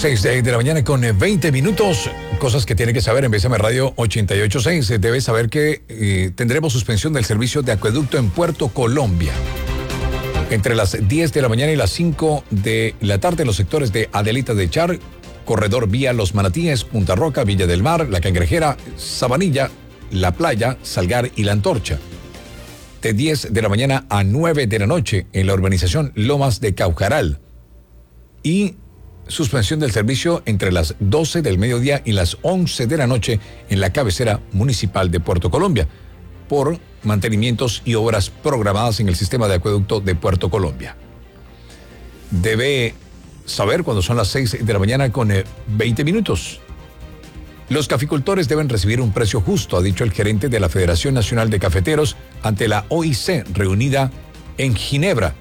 6 de la mañana con 20 minutos. Cosas que tiene que saber en Bésame Radio 88.6. Debe saber que tendremos suspensión del servicio de acueducto en Puerto Colombia. Entre las 10 de la mañana y las 5 de la tarde en los sectores de Adelita de Char, Corredor Vía Los Manatíes, Punta Roca, Villa del Mar, La Cangrejera, Sabanilla, La Playa, Salgar y La Antorcha. De 10 de la mañana a 9 de la noche en la urbanización Lomas de Caucaral. Y suspensión del servicio entre las 12 del mediodía y las 11 de la noche en la cabecera municipal de Puerto Colombia por mantenimientos y obras programadas en el sistema de acueducto de Puerto Colombia. Debe saber cuando son las 6 de la mañana con 20 minutos. Los caficultores deben recibir un precio justo, ha dicho el gerente de la Federación Nacional de Cafeteros ante la OIC reunida en Ginebra.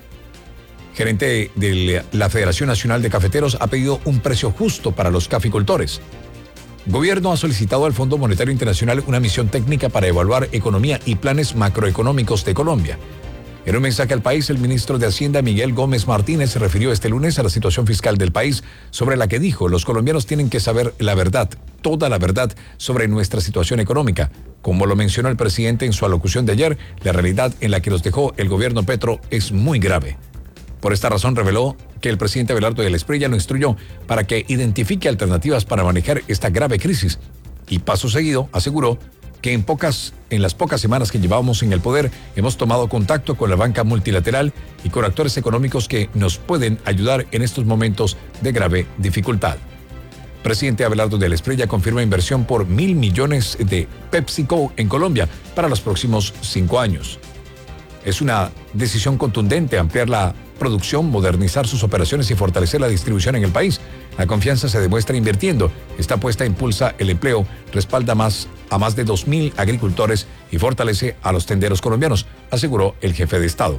Gerente de la Federación Nacional de Cafeteros ha pedido un precio justo para los caficultores. Gobierno ha solicitado al Fondo Monetario Internacional una misión técnica para evaluar economía y planes macroeconómicos de Colombia. En un mensaje al país, el ministro de Hacienda, Miguel Gómez Martínez, se refirió este lunes a la situación fiscal del país, sobre la que dijo: los colombianos tienen que saber la verdad, toda la verdad sobre nuestra situación económica. Como lo mencionó el presidente en su alocución de ayer, la realidad en la que nos dejó el gobierno Petro es muy grave. Por esta razón reveló que el presidente Abelardo del Espriella lo instruyó para que identifique alternativas para manejar esta grave crisis. Y paso seguido aseguró que en las pocas semanas que llevamos en el poder hemos tomado contacto con la banca multilateral y con actores económicos que nos pueden ayudar en estos momentos de grave dificultad. Presidente Abelardo del Espriella confirma inversión por 1.000 millones de PepsiCo en Colombia para los próximos 5 años. Es una decisión contundente ampliar la producción, modernizar sus operaciones y fortalecer la distribución en el país. La confianza se demuestra invirtiendo. Esta apuesta impulsa el empleo, respalda a más de 2.000 agricultores y fortalece a los tenderos colombianos, aseguró el jefe de Estado.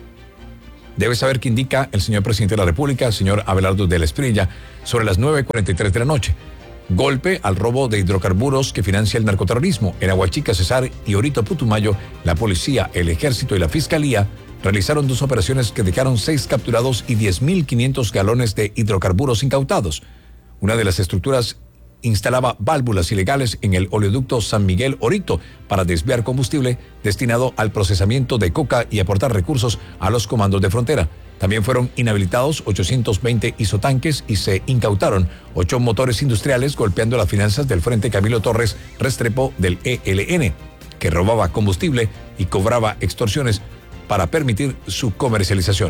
Debe saber que indica el señor presidente de la República, el señor Abelardo del Espriella, sobre las 9:43 de la noche. Golpe al robo de hidrocarburos que financia el narcoterrorismo. En Aguachica, Cesar y Orito Putumayo, la policía, el ejército y la fiscalía realizaron 2 operaciones que dejaron 6 capturados y 10.500 galones de hidrocarburos incautados. Una de las estructuras instalaba válvulas ilegales en el oleoducto San Miguel Orito para desviar combustible destinado al procesamiento de coca y aportar recursos a los comandos de frontera. También fueron inhabilitados 820 isotanques y se incautaron 8 motores industriales, golpeando las finanzas del Frente Camilo Torres Restrepo del ELN, que robaba combustible y cobraba extorsiones para permitir su comercialización.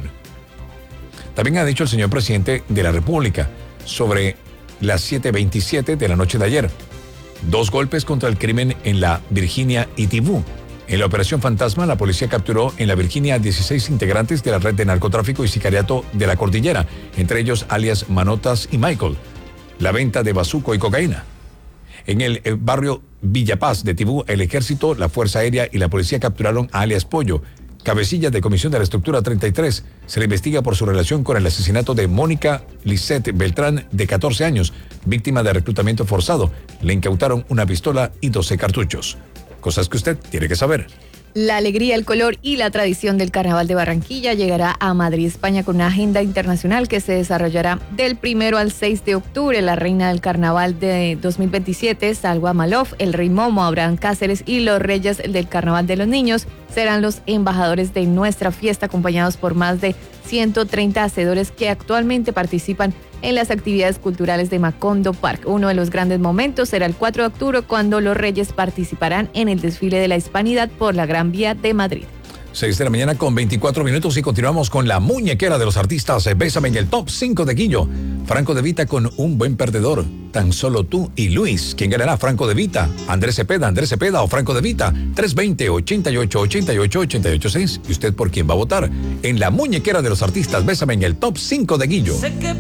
También ha dicho el señor presidente de la República sobre las 7:27 de la noche de ayer. 2 golpes contra el crimen en la Virginia y Tibú. En la operación Fantasma, la policía capturó en la Virginia a 16 integrantes de la red de narcotráfico y sicariato de la Cordillera, entre ellos alias Manotas y Michael. La venta de bazuco y cocaína. En el barrio Villa Paz de Tibú, el ejército, la Fuerza Aérea y la policía capturaron a alias Pollo, cabecilla de comisión de la estructura 33. Se le investiga por su relación con el asesinato de Mónica Lisette Beltrán, de 14 años, víctima de reclutamiento forzado. Le incautaron una pistola y 12 cartuchos. Cosas que usted tiene que saber. La alegría, el color y la tradición del Carnaval de Barranquilla llegará a Madrid, España, con una agenda internacional que se desarrollará del 1 al 6 de octubre. La reina del Carnaval de 2027, Salwa Malof, el rey Momo, Abraham Cáceres y los reyes del Carnaval de los Niños serán los embajadores de nuestra fiesta, acompañados por más de 130 hacedores que actualmente participan en las actividades culturales de Macondo Park. Uno de los grandes momentos será el 4 de octubre, cuando los reyes participarán en el desfile de la Hispanidad por la Gran Vía de Madrid. 6 de la mañana con 24 minutos y continuamos con la muñequera de los artistas. Bésame en el top 5 de Guillo. Franco De Vita con Un Buen Perdedor. Tan solo tú y Luis. ¿Quién ganará? Franco De Vita, Andrés Cepeda o Franco De Vita. 320-88-88-88-6. ¿Y usted por quién va a votar? En la muñequera de los artistas. Bésame en el top 5 de Guillo.